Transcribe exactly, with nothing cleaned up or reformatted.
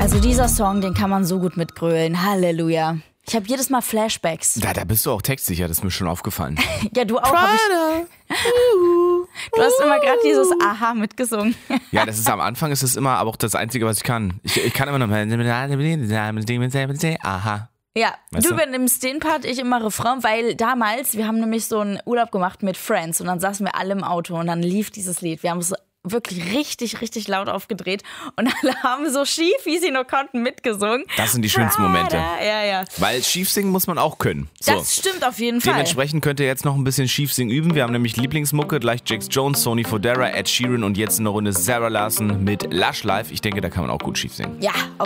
Also dieser Song, den kann man so gut mitgrölen. Halleluja. Ich habe jedes Mal Flashbacks. Da, da bist du auch textsicher, das ist mir schon aufgefallen. Ja, du auch. Hab ich... Du hast immer gerade dieses Aha mitgesungen. Ja, das ist am Anfang ist es immer, aber auch das Einzige, was ich kann. Ich, ich kann immer noch mal Aha. Ja, Weißt du du? übernimmst den Part, ich immer Refrain, weil damals, wir haben nämlich so einen Urlaub gemacht mit Friends und dann saßen wir alle im Auto und dann lief dieses Lied. Wir haben es wirklich richtig, richtig laut aufgedreht und alle haben so schief, wie sie nur konnten, mitgesungen. Das sind die schönsten Momente. Ja, ja. Weil schief singen muss man auch können. So. Das stimmt auf jeden Fall. Dementsprechend könnt ihr jetzt noch ein bisschen schief singen üben. Wir haben nämlich Lieblingsmucke, gleich Jax Jones, Sony Fodera, Ed Sheeran und jetzt eine Runde Sarah Larson mit Lush Life. Ich denke, da kann man auch gut schief singen. Ja,